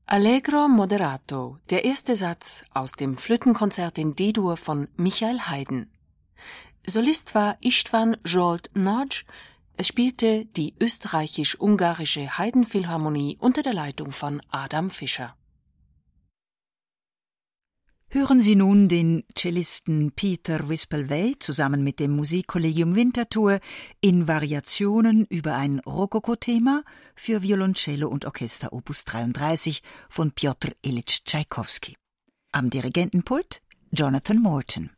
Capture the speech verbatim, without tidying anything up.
Allegro moderato, der erste Satz aus dem Flötenkonzert in D-Dur von Michael Haydn. Solist war István Zsolt Nagy, es spielte die österreichisch-ungarische Haydn-Philharmonie unter der Leitung von Adam Fischer. Hören Sie nun den Cellisten Peter Wispelwey zusammen mit dem Musikkollegium Winterthur in Variationen über ein Rokoko-Thema für Violoncello und Orchester Opus dreiunddreißig von Pjotr Ilyitsch Tschaikowski. Am Dirigentenpult Jonathan Morton.